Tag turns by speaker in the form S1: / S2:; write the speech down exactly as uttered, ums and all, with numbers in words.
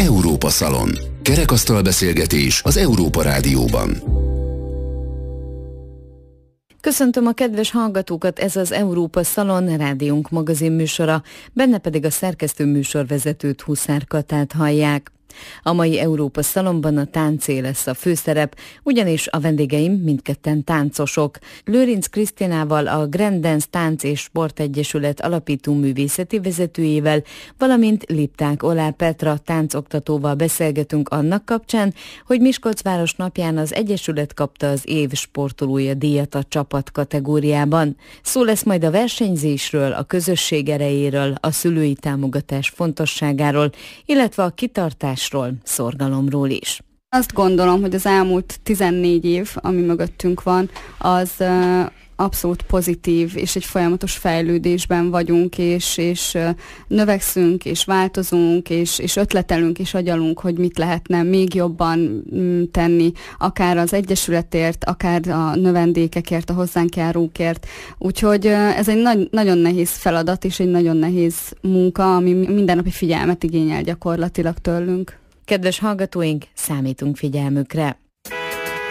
S1: Európa Szalon. Kerekasztal beszélgetés az Európa Rádióban.
S2: Köszöntöm a kedves hallgatókat, ez az Európa Szalon, rádiónk magazin műsora, benne pedig a szerkesztő műsorvezetőt, Huszár Katát hallják. A mai Európa Szalonban a táncé lesz a főszerep, ugyanis a vendégeim mindketten táncosok. Lőrinc Krisztinával, a Grand Dance Tánc és Sportegyesület alapító művészeti vezetőjével, valamint Lipták Olár Petra táncoktatóval beszélgetünk annak kapcsán, hogy Miskolcváros napján az Egyesület kapta az év sportolója díjat a csapat kategóriában. Szó lesz majd a versenyzésről, a közösség erejéről, a szülői támogatás fontosságáról, illetve a kitartás szorgalomról is.
S3: Azt gondolom, hogy az elmúlt tizennégy év, ami mögöttünk van, az uh, abszolút pozitív, és egy folyamatos fejlődésben vagyunk, és, és uh, növekszünk, és változunk, és, és ötletelünk, és agyalunk, hogy mit lehetne még jobban mm, tenni, akár az Egyesületért, akár a növendékekért, a hozzánk járókért. Úgyhogy uh, ez egy nagy, nagyon nehéz feladat, és egy nagyon nehéz munka, ami mindennapi figyelmet igényel gyakorlatilag tőlünk.
S2: Kedves hallgatóink, számítunk figyelmükre!